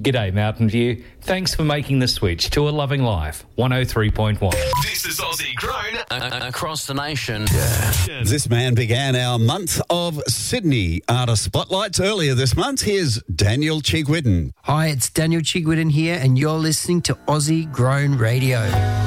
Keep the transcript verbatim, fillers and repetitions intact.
G'day, Mountain View. Thanks for making the switch to A Loving Life, one oh three point one. This is Aussie Grown a- across the nation. This man began our month of Sydney Artist Spotlights earlier this month. Here's Daniel Chigwidden. Hi, it's Daniel Chigwidden here, and you're listening to Aussie Grown Radio.